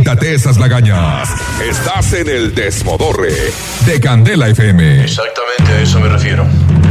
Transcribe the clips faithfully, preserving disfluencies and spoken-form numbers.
Quítate esas lagañas. Estás en el Desmodorre de Candela F M. Exactamente a eso me refiero.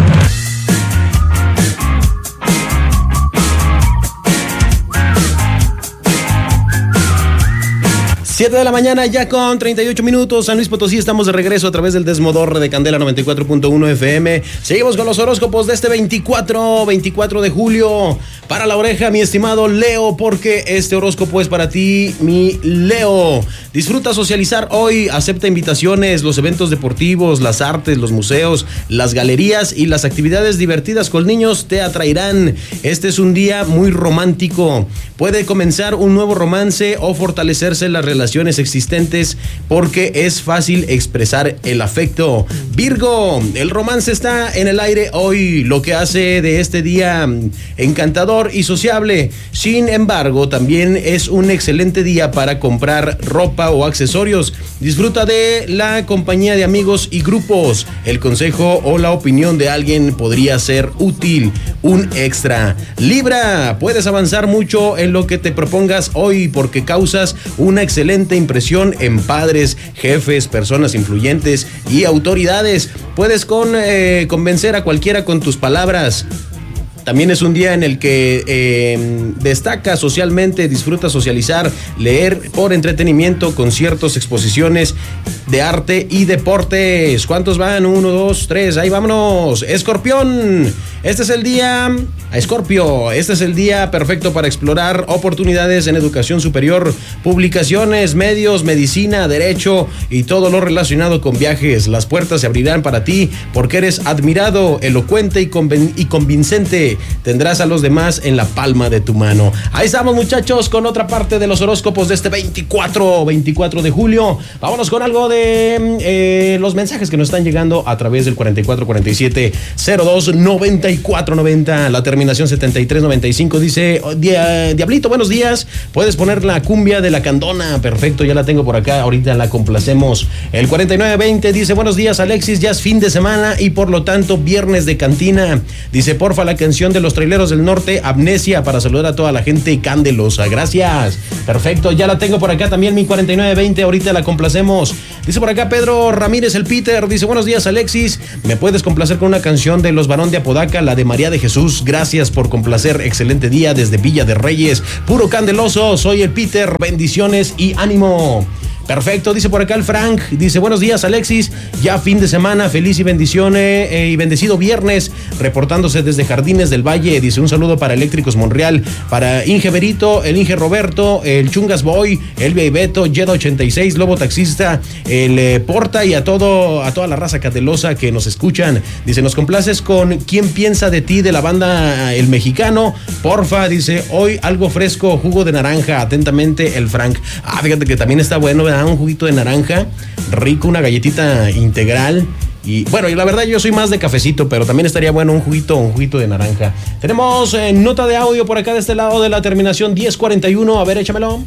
siete de la mañana ya con treinta y ocho minutos. San Luis Potosí, estamos de regreso a través del Desmodorre de Candela noventa y cuatro punto uno F M. Seguimos con los horóscopos de este veinticuatro de julio. Para la oreja, mi estimado Leo, porque este horóscopo es para ti, mi Leo. Disfruta socializar hoy, acepta invitaciones, los eventos deportivos, las artes, los museos, las galerías y las actividades divertidas con niños te atraerán. Este es un día muy romántico. Puede comenzar un nuevo romance o fortalecerse las relaciones existentes porque es fácil expresar el afecto. Virgo, el romance está en el aire hoy, lo que hace de este día encantador y sociable. Sin embargo, también es un excelente día para comprar ropa o accesorios. Disfruta de la compañía de amigos y grupos. El consejo o la opinión de alguien podría ser útil, un extra. Libra, puedes avanzar mucho en lo que te propongas hoy porque causas una excelente impresión en padres, jefes, personas influyentes y autoridades. Puedes con, eh, convencer a cualquiera con tus palabras. También es un día en el que eh, destaca socialmente, disfruta socializar, leer por entretenimiento, conciertos, exposiciones de arte y deportes. ¿Cuántos van? Uno, dos, tres, ahí vámonos. Escorpión, este es el día, Escorpio, este es el día perfecto para explorar oportunidades en educación superior, publicaciones, medios, medicina, derecho y todo lo relacionado con viajes. Las puertas se abrirán para ti porque eres admirado, elocuente y, conven- y convincente. Tendrás a los demás en la palma de tu mano. Ahí estamos, muchachos, con otra parte de los horóscopos de este veinticuatro de julio. Vámonos con algo de eh, los mensajes que nos están llegando a través del cuarenta y cuatro cuarenta y siete cero dos noventa y cuatro noventa. La terminación setenta y tres noventa y cinco dice: Diablito, buenos días. Puedes poner la cumbia de la Candona. Perfecto, ya la tengo por acá. Ahorita la complacemos. El cuarenta y nueve veinte dice: buenos días, Alexis. Ya es fin de semana y por lo tanto viernes de cantina. Dice: porfa, la canción de los Traileros del Norte, Amnesia, para saludar a toda la gente candelosa. Gracias. Perfecto, ya la tengo por acá también, mi cuarenta y nueve veinte. Ahorita la complacemos. Dice por acá Pedro Ramírez, el Peter. Dice: buenos días, Alexis. ¿Me puedes complacer con una canción de Los Barón de Apodaca, la de María de Jesús? Gracias por complacer. Excelente día desde Villa de Reyes. Puro candeloso. Soy el Peter. Bendiciones y ánimo. Perfecto, dice por acá el Frank, dice: buenos días, Alexis, ya fin de semana, feliz y bendiciones eh, y bendecido viernes, reportándose desde Jardines del Valle. Dice: un saludo para Eléctricos Monreal, para Inge Berito, el Inge Roberto, el Chungas Boy, Elvia y Beto, Yeda ochenta y seis, Lobo Taxista, el eh, Porta y a todo a toda la raza candelosa que nos escuchan. Dice: nos complaces con ¿Quién piensa de ti? De la banda El Mexicano, porfa. Dice: hoy algo fresco, jugo de naranja. Atentamente, el Frank. Ah, fíjate que también está bueno, ¿verdad? Un juguito de naranja rico, una galletita integral. Y bueno, y la verdad yo soy más de cafecito, pero también estaría bueno un juguito, un juguito de naranja. Tenemos eh, nota de audio por acá de este lado de la terminación diez cuarenta y uno. A ver, échamelo.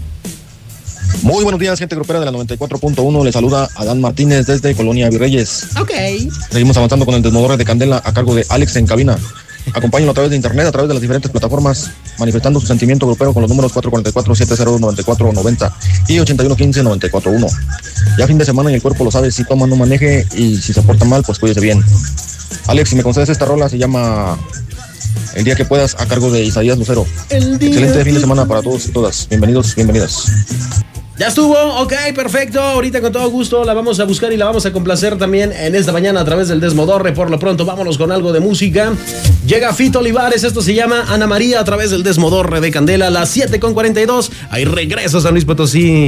Muy buenos días, gente grupera de la noventa y cuatro punto uno. Le saluda Adán Martínez desde Colonia Virreyes. Ok. Seguimos avanzando con el Desmodorre de Candela a cargo de Alex en cabina. Acompáñenlo a través de internet, a través de las diferentes plataformas, manifestando su sentimiento grupero con los números cuatro cuatro cuatro, siete cero dos, nueve cuatro nueve cero y ochenta y uno quince, noventa y cuatro uno. Ya fin de semana y el cuerpo lo sabe, si toma no maneje y si se porta mal, pues cuídese bien. Alex, si me concedes esta rola, se llama El día que puedas, a cargo de Isaías Lucero. Excelente fin de semana para todos y todas. Bienvenidos, bienvenidas. Ya estuvo, ok, perfecto. Ahorita con todo gusto la vamos a buscar y la vamos a complacer también en esta mañana a través del Desmodorre. Por lo pronto, vámonos con algo de música. Llega Fito Olivares, esto se llama Ana María a través del Desmodorre de Candela, las siete con cuarenta y dos. Ahí regreso a San Luis Potosí.